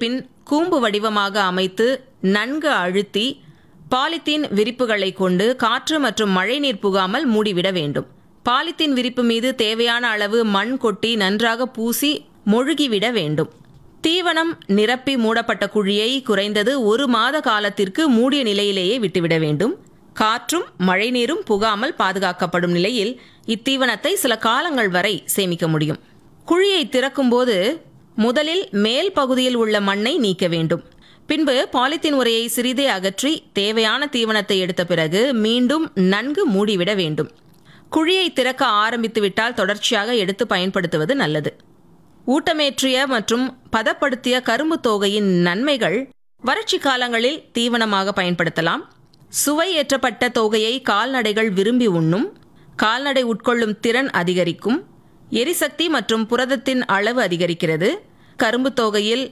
பின் கூம்பு வடிவமாக அமைத்து நன்கு அழுத்தி பாலித்தீன் விரிப்புகளை கொண்டு காற்று மற்றும் மழைநீர் புகாமல் மூடிவிட வேண்டும். பாலித்தீன் விரிப்பு மீது தேவையான அளவு மண் கொட்டி நன்றாக பூசி மொழுகிவிட வேண்டும். தீவனம் நிரப்பி மூடப்பட்ட குழியை குறைந்தது 1 மாத காலத்திற்கு மூடிய நிலையிலேயே விட்டுவிட வேண்டும். காற்றும் மழைநீரும் புகாமல் பாதுகாக்கப்படும் நிலையில் இத்தீவனத்தை சில காலங்கள் வரை சேமிக்க முடியும். குழியை திறக்கும்போது முதலில் மேல் பகுதியில் உள்ள மண்ணை நீக்க வேண்டும். பின்பு பாலித்தீன் உரையை சிறிதே அகற்றி தேவையான தீவனத்தை எடுத்த பிறகு மீண்டும் நன்கு மூடிவிட வேண்டும். குழியை திறக்க ஆரம்பித்து விட்டால் தொடர்ச்சியாக எடுத்து பயன்படுத்துவது நல்லது. ஊட்டமேற்றிய மற்றும் பதப்படுத்திய கரும்பு தோகையின் நன்மைகள்: வறட்சி காலங்களில் தீவனமாக பயன்படுத்தலாம். சுவை ஏற்றப்பட்ட தோகையை கால்நடைகள் விரும்பி உண்ணும். கால்நடை உட்கொள்ளும் திறன் அதிகரிக்கும். எரிசக்தி மற்றும் புரதத்தின் அளவு அதிகரிக்கிறது. கரும்பு தோகையில்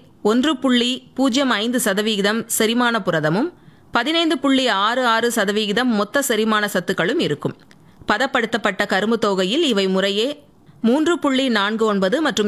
1.05% செரிமான புரதமும் 15.66% மொத்த செரிமான சத்துக்களும் இருக்கும். பதப்படுத்தப்பட்ட கரும்பு தோகையில் இவை முறையே 3.49 மற்றும்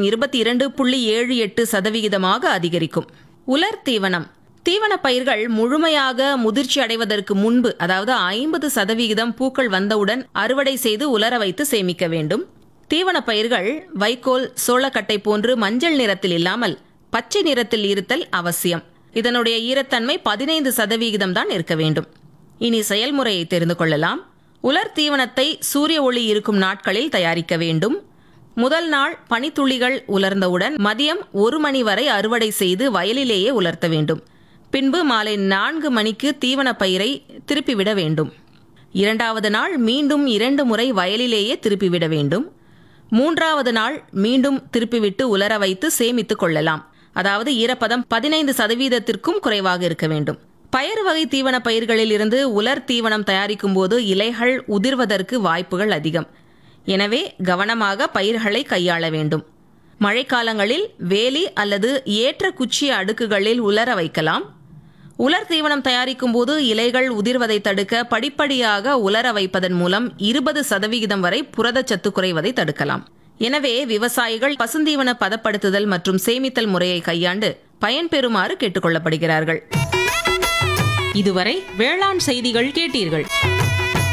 22.78% அதிகரிக்கும். உலர் தீவனம்: தீவன பயிர்கள் முழுமையாக முதிர்ச்சி அடைவதற்கு முன்பு, அதாவது 50% பூக்கள் வந்தவுடன் அறுவடை செய்து உலர வைத்து சேமிக்க வேண்டும். தீவன பயிர்கள் வைக்கோல், சோளக்கட்டை போன்று மஞ்சள் நிறத்தில் இல்லாமல் பச்சை நிறத்தில் இருத்தல் அவசியம். இதனுடைய ஈரத்தன்மை 15% தான் இருக்க வேண்டும். இனி செயல்முறையை தெரிந்து கொள்ளலாம். உலர் தீவனத்தை சூரிய ஒளி இருக்கும் நாட்களில் தயாரிக்க வேண்டும். முதல் நாள் பனித்துளிகள் உலர்ந்தவுடன் மதியம் 1 மணி வரை அறுவடை செய்து வயலிலேயே உலர்த்த வேண்டும். பின்பு மாலை 4 மணிக்கு தீவன பயிரை திருப்பிவிட வேண்டும். 2வது நாள் மீண்டும் 2 முறை வயலிலேயே திருப்பிவிட வேண்டும். 3வது நாள் மீண்டும் திருப்பிவிட்டு உலர வைத்து சேமித்துக் கொள்ளலாம். அதாவது ஈரப்பதம் 15%க்கும் குறைவாக இருக்க வேண்டும். பயறு வகை தீவன பயிர்களில் இருந்து உலர் தீவனம் தயாரிக்கும் போது இலைகள் உதிர்வதற்கு வாய்ப்புகள் அதிகம். எனவே கவனமாக பயிர்களை கையாள வேண்டும். மழைக்காலங்களில் வேலி அல்லது ஏற்ற குச்சி அடுக்குகளில் உலர வைக்கலாம். உலர் தீவனம் தயாரிக்கும் போது இலைகள் உதிர்வதை தடுக்க படிப்படியாக உலர வைப்பதன் மூலம் 20% வரை புரதச்சத்து குறைவதை தடுக்கலாம். எனவே விவசாயிகள் பசுந்தீவன பதப்படுத்துதல் மற்றும் சேமித்தல் முறையை கையாண்டு பயன்பெறுமாறு கேட்டுக்கொள்ளப்படுகிறார்கள். இதுவரை வேளாண் செய்திகள் கேட்டீர்கள்.